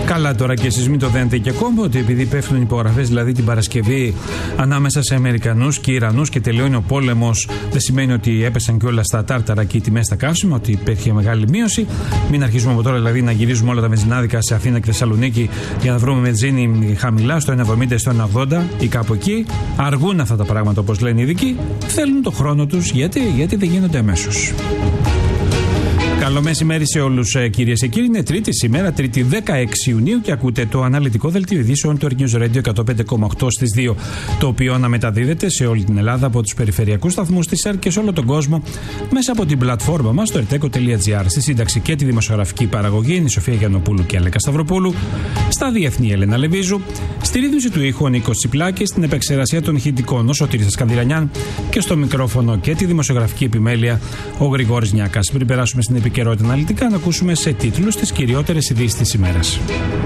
Καλά τώρα και εσείς μην το δένετε και ακόμα ότι επειδή πέφτουν υπογραφές δηλαδή την Παρασκευή ανάμεσα σε Αμερικανούς και Ιρανούς και τελειώνει ο πόλεμος, δεν σημαίνει ότι έπεσαν και όλα στα τάρταρα και οι τιμές στα καύσιμα, ότι υπήρχε μεγάλη μείωση. Μην αρχίσουμε από τώρα δηλαδή να γυρίζουμε όλα τα βενζινάδικα σε Αθήνα και Θεσσαλονίκη για να βρούμε βενζίνη χαμηλά, στο 1,70 ή στο 1,80 ή κάπου εκεί. Αργούν αυτά τα πράγματα όπως λένε οι ειδικοί. Θέλουν το χρόνο τους γιατί δεν γίνονται αμέσως. Καλό μεσημέρι σε όλους, κυρίες και κύριοι. Είναι Τρίτη σήμερα, Τρίτη 16 Ιουνίου και ακούτε το αναλυτικό δελτίο ειδήσεων του News Radio 105,8 στις 2, το οποίο αναμεταδίδεται σε όλη την Ελλάδα από τους περιφερειακούς σταθμούς της ΕΡΤ και σε όλο τον κόσμο μέσα από την πλατφόρμα μας στο erteco.gr. Στη σύνταξη και τη δημοσιογραφική παραγωγή είναι η Σοφία Γιαννοπούλου και Αλέκα Σταυροπούλου. Στα διεθνή Έλενα Λεβίζου. Στη ρύθμιση του ήχου ο Νίκος Τσιπλάκης. Στην επεξεργασία των ηχητικών ο Σωτήρης Σκανδυλανιάν. Και στο μικρόφωνο και τη δημοσιογραφική επιμέλεια ο Γρηγόρης Νιάκας. Πριν περάσουμε στην επικαιρότητα αναλυτικά, να ακούσουμε σε τίτλους τις κυριότερες ειδήσεις της ημέρας.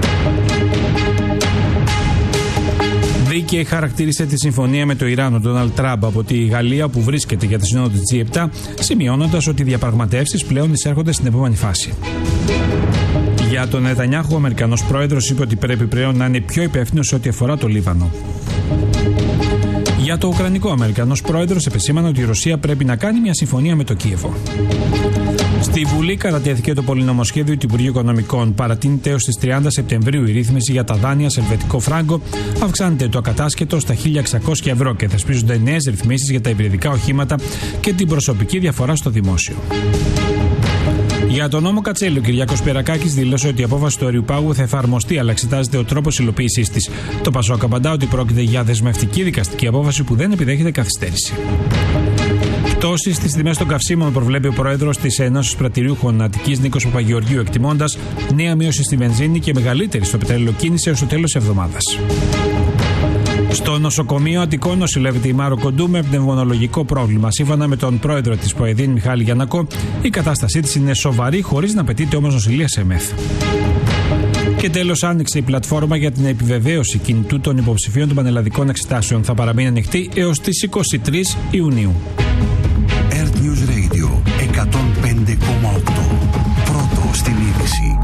Δίκαιη χαρακτήρισε τη συμφωνία με το Ιράν ο Ντόναλντ Τραμπ από τη Γαλλία που βρίσκεται για τη σύνοδο της G7, σημειώνοντας ότι οι διαπραγματεύσεις πλέον εισέρχονται στην επόμενη φάση. Για τον Νετανιάχου, ο Αμερικανός πρόεδρος είπε ότι πρέπει πλέον να είναι πιο υπεύθυνος σε ό,τι αφορά το Λίβανο. Για το Ουκρανικό, ο Αμερικανός πρόεδρος επεσήμανε ότι η Ρωσία πρέπει να κάνει μια συμφωνία με το Κίεβο. Στη Βουλή κατατέθηκε το πολυνομοσχέδιο του Υπουργείου Οικονομικών. Παρατείνεται έως τις 30 Σεπτεμβρίου η ρύθμιση για τα δάνεια σε ελβετικό φράγκο. Αυξάνεται το ακατάσχετο στα 1.600 ευρώ και θεσπίζονται νέες ρυθμίσεις για τα υβριδικά οχήματα και την προσωπική διαφορά στο δημόσιο. Για τον νόμο Κατσέλη, ο Κυριάκος Πιερακάκης δήλωσε ότι η απόφαση του Αριουπάγου θα εφαρμοστεί, αλλά εξετάζεται ο τρόπος υλοποίησής της. Το Πασόκ απαντά ότι πρόκειται για δεσμευτική δικαστική απόφαση που δεν επιδέχεται καθυστέρηση. Πτώσεις στις τιμές των καυσίμων προβλέπει ο πρόεδρος της Ενώσης Πρατηριούχων Αττικής Νίκος Παπαγεωργίου, εκτιμώντας νέα μείωση στη βενζίνη και μεγαλύτερη στο πετρελαιοκίνηση έως το τέλος της εβδομάδας. Στο νοσοκομείο Αττικών νοσηλεύεται η Μάρο Κοντού με πνευμονολογικό πρόβλημα. Σύμφωνα με τον πρόεδρο της ΠΟΕΔΗΝ, Μιχάλη Γιαννακό, η κατάστασή της είναι σοβαρή, χωρίς να απαιτείται όμως νοσηλεία σε ΜΕΘ. Και τέλος, άνοιξε η πλατφόρμα για την επιβεβαίωση κινητού των υποψηφίων των πανελλαδικών εξετάσεων. Θα παραμείνει ανοιχτή έως τις 23 Ιουνίου. News Radio 105,8. Πρώτο στην είδηση.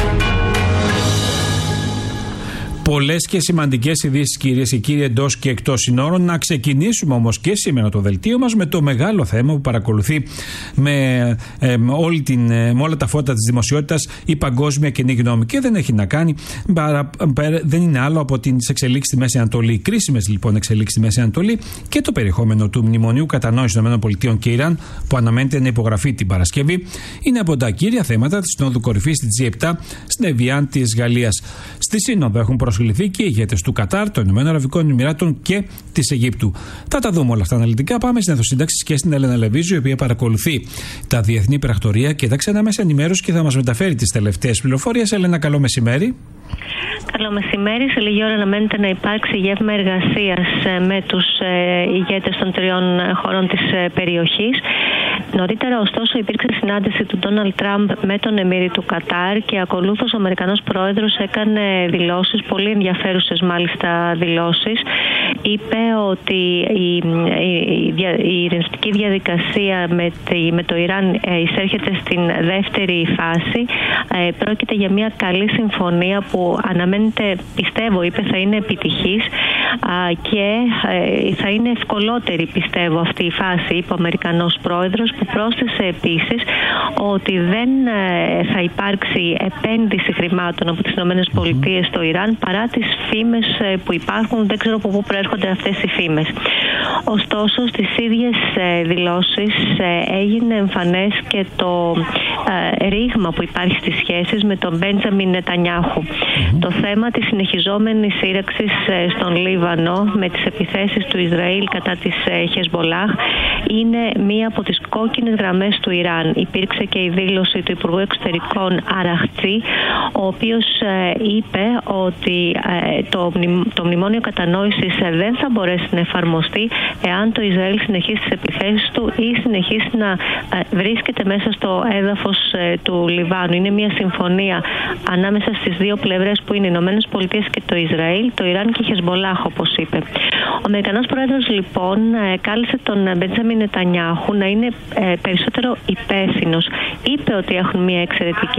Πολλές και σημαντικές ειδήσεις, κυρίες και κύριοι, εντός και εκτός συνόρων. Να ξεκινήσουμε όμως και σήμερα το δελτίο μας με το μεγάλο θέμα που παρακολουθεί με όλα τα φώτα της δημοσιότητας η παγκόσμια κοινή γνώμη. Και δεν έχει να κάνει, δεν είναι άλλο από τις εξελίξεις στη Μέση Ανατολή, κρίσιμες λοιπόν εξελίξεις στη Μέση Ανατολή και το περιεχόμενο του Μνημονίου Κατανόησης των ΗΠΑ και Ιράν που αναμένεται να υπογραφεί την Παρασκευή. Είναι από τα κύρια θέματα της Συνόδου Κορυφής της G7 στην Εβιάν της Γαλλίας. Στη Σύνοδο έχουν προσκληθεί και οι ηγέτες του Κατάρ, των Ηνωμένων Αραβικών Εμιράτων και της Αιγύπτου. Θα τα δούμε όλα αυτά αναλυτικά. Πάμε στην αιθοσύνταξη και στην Έλενα Λεβίζου, η οποία παρακολουθεί τα διεθνή πρακτορία και τα ξένα μέσα ενημέρωση και θα μας μεταφέρει τις τελευταίες πληροφορίες. Έλενα, καλό μεσημέρι. Καλό μεσημέρι. Σε λίγη ώρα αναμένεται να υπάρξει γεύμα εργασίας με τους ηγέτες των τριών χωρών της περιοχής. Νωρίτερα, ωστόσο, υπήρξε συνάντηση του Ντόναλντ Τραμπ με τον Εμμύρη του Κατάρ και ακολούθως ο Αμερικανός πρόεδρος έκανε δηλώσεις, πολύ ενδιαφέρουσες μάλιστα δηλώσεις. Είπε ότι η ειρηνευτική διαδικασία με το Ιράν εισέρχεται στην δεύτερη φάση. Πρόκειται για μια καλή συμφωνία που αναμένεται, πιστεύω, είπε, θα είναι επιτυχής και θα είναι ευκολότερη, πιστεύω, αυτή η φάση, είπε ο Αμερικανός πρόεδρος, που πρόσθεσε επίσης ότι δεν θα υπάρξει επένδυση χρημάτων από τις ΗΠΑ στο Ιράν παρά τις φήμες που υπάρχουν. Δεν ξέρω από πού προέρχονται αυτές οι φήμες. Ωστόσο, στις ίδιες δηλώσεις έγινε εμφανές και το ρήγμα που υπάρχει στις σχέσεις με τον Μπέντζαμιν Νετανιάχου. Το θέμα της συνεχιζόμενης σύραξης στον Λίβανο με τις επιθέσεις του Ισραήλ κατά της Χεσμολάχ είναι μία από τις κόκκινες γραμμές του Ιράν. Υπήρξε και η δήλωση του Υπουργού Εξωτερικών Αραχτζή, ο οποίος είπε ότι το μνημόνιο κατανόησης δεν θα μπορέσει να εφαρμοστεί εάν το Ισραήλ συνεχίσει τις επιθέσεις του ή συνεχίσει να βρίσκεται μέσα στο έδαφος του Λιβάνου. Είναι μια συμφωνία ανάμεσα στις δύο πλευρές που είναι οι ΗΠΑ και το Ισραήλ, το Ιράν και η Χεσμολάχ, όπως είπε. Ο Αμερικανός πρόεδρος λοιπόν κάλεσε τον Μπέντζαμιν Νετανιάχου να είναι περισσότερο υπεύθυνος. Είπε ότι έχουν μια εξαιρετική